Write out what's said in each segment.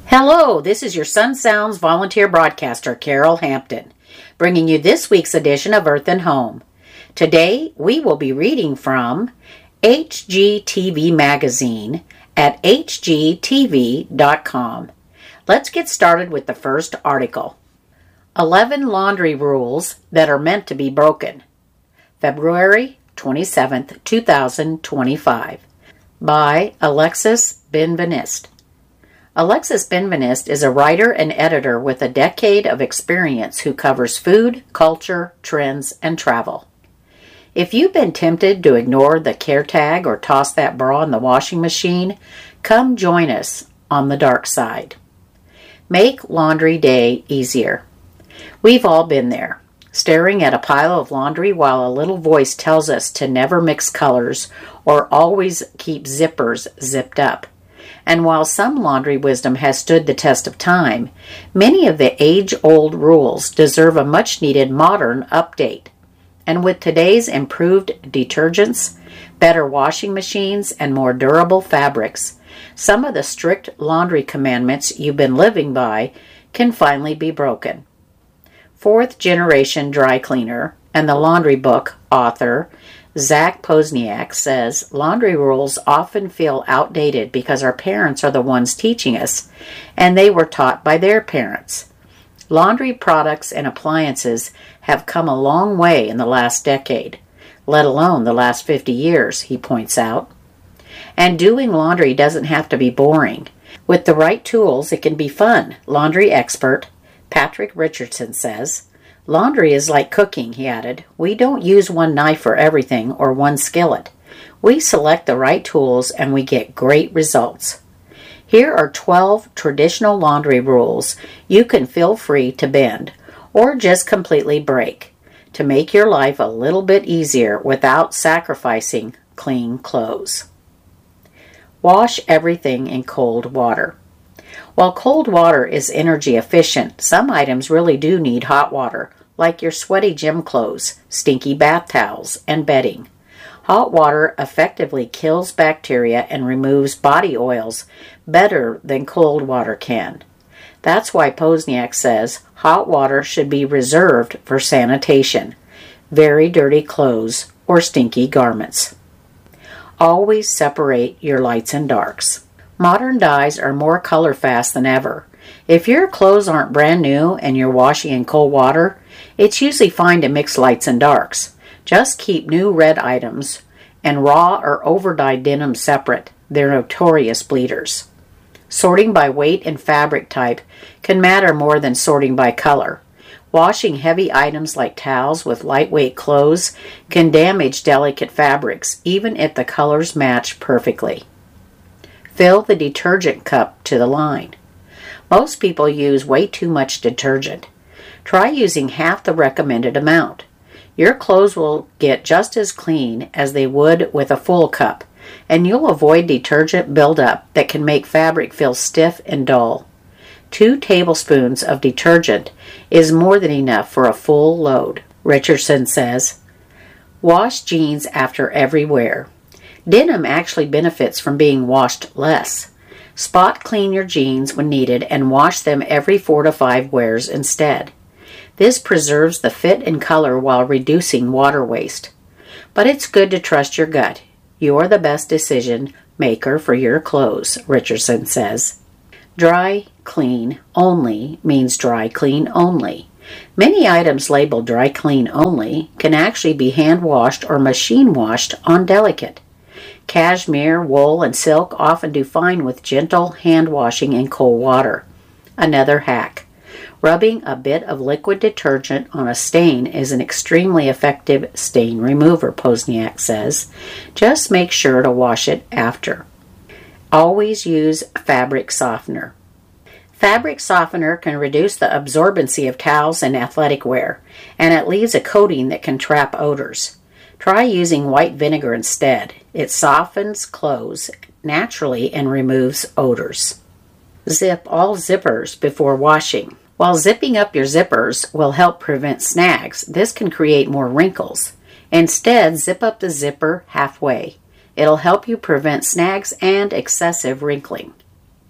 Hello, this is your Sun Sounds volunteer broadcaster, Carol Hampton, bringing you this week's edition of Earth and Home. Today, we will be reading from HGTV Magazine at hgtv.com. Let's get started with the first article. 11 Laundry Rules That Are Meant to Be Broken. February 27th, 2025. By Alexis Benveniste. Alexis Benveniste is a writer and editor with a decade of experience who covers food, culture, trends, and travel. If you've been tempted to ignore the care tag or toss that bra in the washing machine, come join us on the dark side. Make laundry day easier. We've all been there, staring at a pile of laundry while a little voice tells us to never mix colors or always keep zippers zipped up. And while some laundry wisdom has stood the test of time, many of the age-old rules deserve a much-needed modern update. And with today's improved detergents, better washing machines, and more durable fabrics, some of the strict laundry commandments you've been living by can finally be broken. Fourth-generation dry cleaner and the laundry book author Zach Posniak says laundry rules often feel outdated because our parents are the ones teaching us, and they were taught by their parents. Laundry products and appliances have come a long way in the last decade, let alone the last 50 years, he points out. And doing laundry doesn't have to be boring. With the right tools, it can be fun, laundry expert Patrick Richardson says. Laundry is like cooking, he added. We don't use one knife for everything or one skillet. We select the right tools and we get great results. Here are 12 traditional laundry rules you can feel free to bend or just completely break to make your life a little bit easier without sacrificing clean clothes. Wash everything in cold water. While cold water is energy efficient, some items really do need hot water, like your sweaty gym clothes, stinky bath towels, and bedding. Hot water effectively kills bacteria and removes body oils better than cold water can. That's why Posniak says hot water should be reserved for sanitation, very dirty clothes, or stinky garments. Always separate your lights and darks. Modern dyes are more color fast than ever. If your clothes aren't brand new and you're washing in cold water, it's usually fine to mix lights and darks. Just keep new red items and raw or over-dyed denim separate. They're notorious bleeders. Sorting by weight and fabric type can matter more than sorting by color. Washing heavy items like towels with lightweight clothes can damage delicate fabrics, even if the colors match perfectly. Fill the detergent cup to the line. Most people use way too much detergent. Try using half the recommended amount. Your clothes will get just as clean as they would with a full cup, and you'll avoid detergent buildup that can make fabric feel stiff and dull. 2 tablespoons of detergent is more than enough for a full load, Richardson says. Wash jeans after every wear. Denim actually benefits from being washed less. Spot clean your jeans when needed and wash them every 4 to 5 wears instead. This preserves the fit and color while reducing water waste. But it's good to trust your gut. You're the best decision maker for your clothes, Richardson says. Dry clean only means dry clean only. Many items labeled dry clean only can actually be hand washed or machine washed on delicate. Cashmere, wool, and silk often do fine with gentle hand washing in cold water. Another hack. Rubbing a bit of liquid detergent on a stain is an extremely effective stain remover, Posniak says. Just make sure to wash it after. Always use fabric softener. Fabric softener can reduce the absorbency of towels and athletic wear, and it leaves a coating that can trap odors. Try using white vinegar instead. It softens clothes naturally and removes odors. Zip all zippers before washing. While zipping up your zippers will help prevent snags, this can create more wrinkles. Instead, zip up the zipper halfway. It'll help you prevent snags and excessive wrinkling.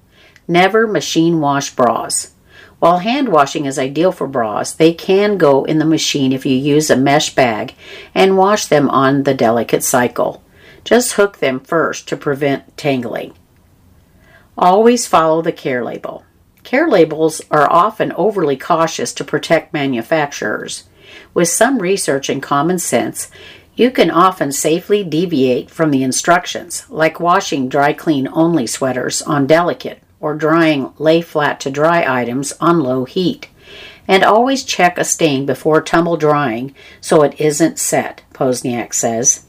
Never machine wash bras. While hand washing is ideal for bras, they can go in the machine if you use a mesh bag and wash them on the delicate cycle. Just hook them first to prevent tangling. Always follow the care label. Care labels are often overly cautious to protect manufacturers. With some research and common sense, you can often safely deviate from the instructions, like washing dry clean only sweaters on delicate or drying lay flat to dry items on low heat. And always check a stain before tumble drying so it isn't set, Pozniak says.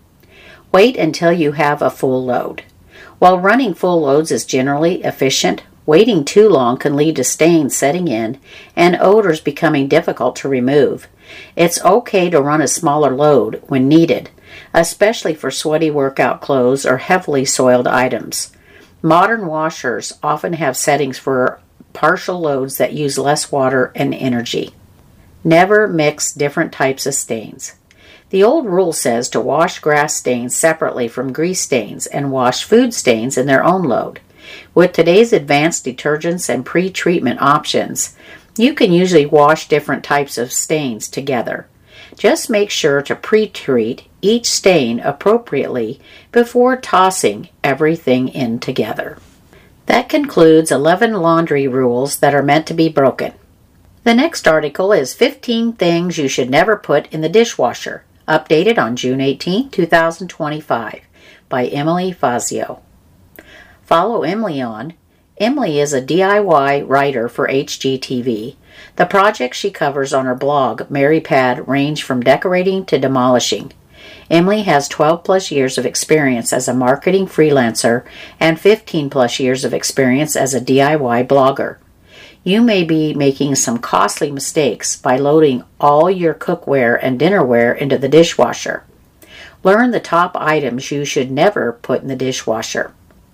Wait until you have a full load. While running full loads is generally efficient, waiting too long can lead to stains setting in and odors becoming difficult to remove. It's okay to run a smaller load when needed, especially for sweaty workout clothes or heavily soiled items. Modern washers often have settings for partial loads that use less water and energy. Never mix different types of stains. The old rule says to wash grass stains separately from grease stains and wash food stains in their own load. With today's advanced detergents and pre-treatment options, you can usually wash different types of stains together. Just make sure to pre-treat each stain appropriately before tossing everything in together. That concludes 11 laundry rules that are meant to be broken. The next article is 15 Things You Should Never Put in the Dishwasher, updated on June 18, 2025, by Emily Fazio. Follow Emily on. Emily is a DIY writer for HGTV. The projects she covers on her blog, MaryPad, range from decorating to demolishing. Emily has 12 plus years of experience as a marketing freelancer and 15 plus years of experience as a DIY blogger. You may be making some costly mistakes by loading all your cookware and dinnerware into the dishwasher. Learn the top items you should never put in the dishwasher.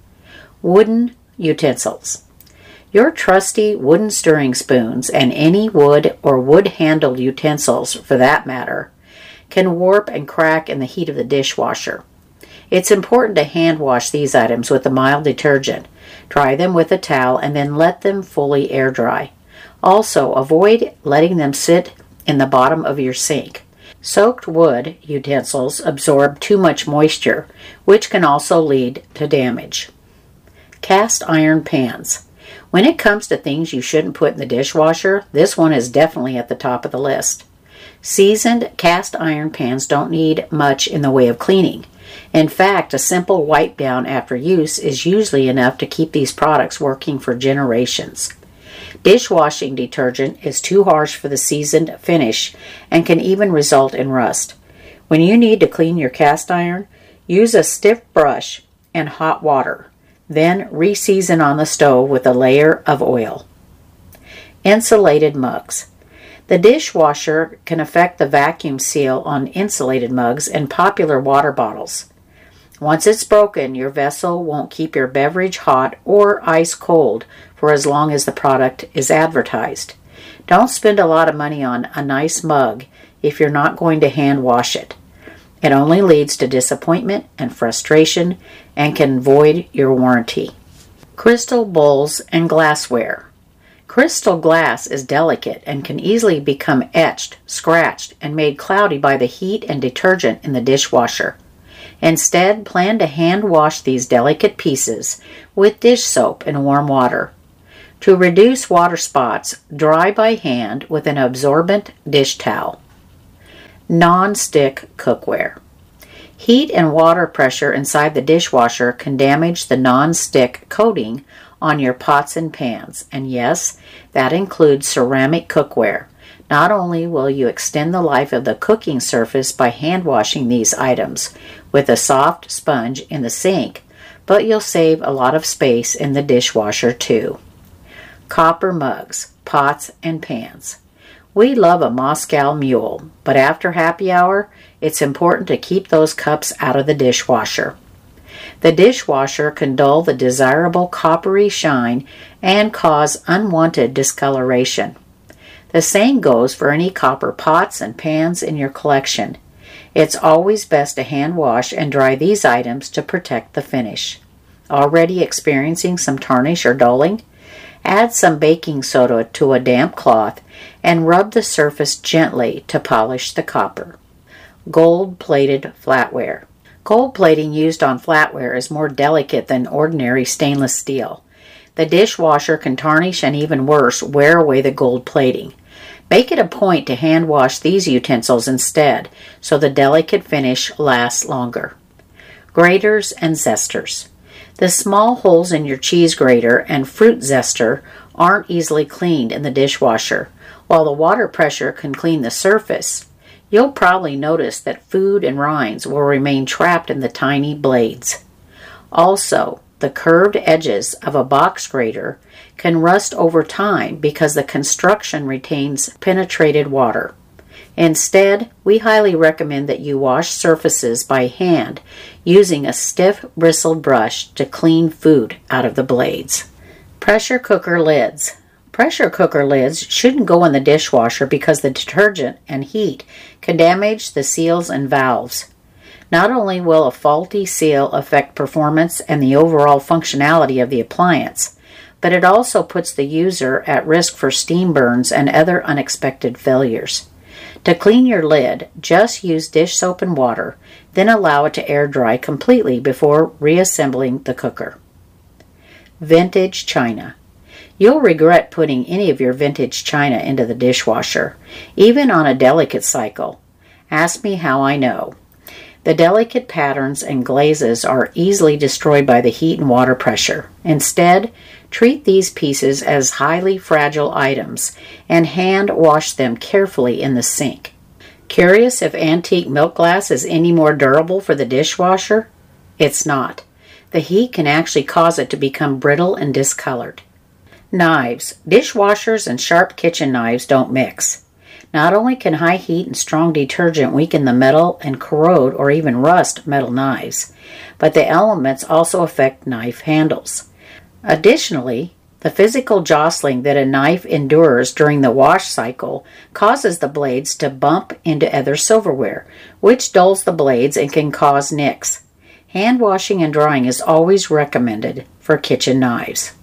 Wooden utensils. Your trusty wooden stirring spoons, and any wood or wood-handled utensils for that matter, can warp and crack in the heat of the dishwasher. It's important to hand wash these items with a mild detergent. Dry them with a towel and then let them fully air dry. Also, avoid letting them sit in the bottom of your sink. Soaked wood utensils absorb too much moisture, which can also lead to damage. Cast iron pans. When it comes to things you shouldn't put in the dishwasher, this one is definitely at the top of the list. Seasoned cast iron pans don't need much in the way of cleaning. In fact, a simple wipe down after use is usually enough to keep these products working for generations. Dishwashing detergent is too harsh for the seasoned finish and can even result in rust. When you need to clean your cast iron, use a stiff brush and hot water. Then re-season on the stove with a layer of oil. Insulated mugs. The dishwasher can affect the vacuum seal on insulated mugs and popular water bottles. Once it's broken, your vessel won't keep your beverage hot or ice cold for as long as the product is advertised. Don't spend a lot of money on a nice mug if you're not going to hand wash it. It only leads to disappointment and frustration and can void your warranty. Crystal bowls and glassware. Crystal glass is delicate and can easily become etched, scratched, and made cloudy by the heat and detergent in the dishwasher. Instead, plan to hand wash these delicate pieces with dish soap and warm water. To reduce water spots, dry by hand with an absorbent dish towel. Non-stick cookware. Heat and water pressure inside the dishwasher can damage the non-stick coating on your pots and pans, and yes, that includes ceramic cookware. Not only will you extend the life of the cooking surface by hand washing these items with a soft sponge in the sink, but you'll save a lot of space in the dishwasher too. Copper mugs, pots, and pans. We love a Moscow Mule, but after happy hour, it's important to keep those cups out of the dishwasher. The dishwasher can dull the desirable coppery shine and cause unwanted discoloration. The same goes for any copper pots and pans in your collection. It's always best to hand wash and dry these items to protect the finish. Already experiencing some tarnish or dulling? Add some baking soda to a damp cloth and rub the surface gently to polish the copper. Gold-plated flatware. Gold plating used on flatware is more delicate than ordinary stainless steel. The dishwasher can tarnish and, even worse, wear away the gold plating. Make it a point to hand wash these utensils instead, so the delicate finish lasts longer. Graters and zesters. The small holes in your cheese grater and fruit zester aren't easily cleaned in the dishwasher. While the water pressure can clean the surface, you'll probably notice that food and rinds will remain trapped in the tiny blades. Also, the curved edges of a box grater can rust over time because the construction retains penetrated water. Instead, we highly recommend that you wash surfaces by hand using a stiff bristled brush to clean food out of the blades. Pressure cooker lids. Pressure cooker lids shouldn't go in the dishwasher because the detergent and heat can damage the seals and valves. Not only will a faulty seal affect performance and the overall functionality of the appliance, but it also puts the user at risk for steam burns and other unexpected failures. To clean your lid, just use dish soap and water, then allow it to air dry completely before reassembling the cooker. Vintage china. You'll regret putting any of your vintage china into the dishwasher, even on a delicate cycle. Ask me how I know. The delicate patterns and glazes are easily destroyed by the heat and water pressure. Instead, treat these pieces as highly fragile items and hand wash them carefully in the sink. Curious if antique milk glass is any more durable for the dishwasher? It's not. The heat can actually cause it to become brittle and discolored. Knives. Dishwashers and sharp kitchen knives don't mix. Not only can high heat and strong detergent weaken the metal and corrode or even rust metal knives, but the elements also affect knife handles. Additionally, the physical jostling that a knife endures during the wash cycle causes the blades to bump into other silverware, which dulls the blades and can cause nicks. Hand washing and drying is always recommended for kitchen knives.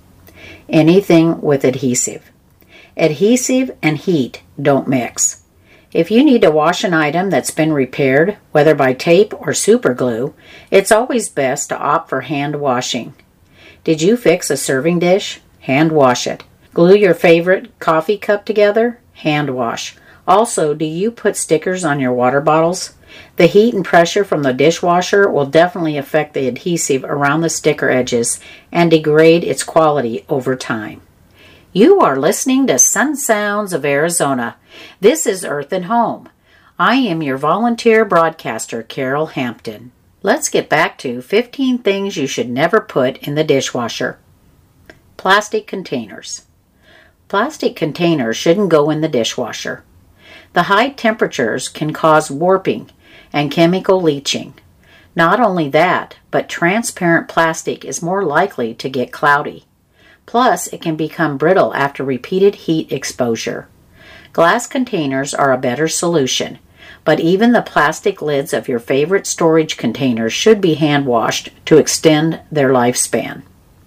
Anything with adhesive. Adhesive and heat don't mix. If you need to wash an item that's been repaired, whether by tape or super glue, it's always best to opt for hand washing. Did you fix a serving dish? Hand wash it. Glue your favorite coffee cup together? Hand wash. Also, do you put stickers on your water bottles? The heat and pressure from the dishwasher will definitely affect the adhesive around the sticker edges and degrade its quality over time. You are listening to Sun Sounds of Arizona. This is Earth and Home. I am your volunteer broadcaster, Carol Hampton. Let's get back to 15 things you should never put in the dishwasher. Plastic containers. Plastic containers shouldn't go in the dishwasher. The high temperatures can cause warping and chemical leaching. Not only that, but transparent plastic is more likely to get cloudy. Plus, it can become brittle after repeated heat exposure. Glass containers are a better solution, but even the plastic lids of your favorite storage containers should be hand washed to extend their lifespan.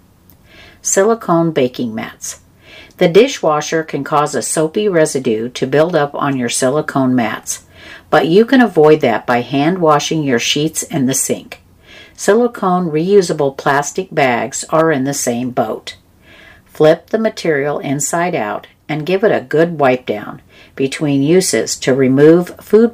Silicone baking mats. The dishwasher can cause a soapy residue to build up on your silicone mats, but you can avoid that by hand washing your sheets in the sink. Silicone reusable plastic bags are in the same boat. Flip the material inside out and give it a good wipe down between uses to remove food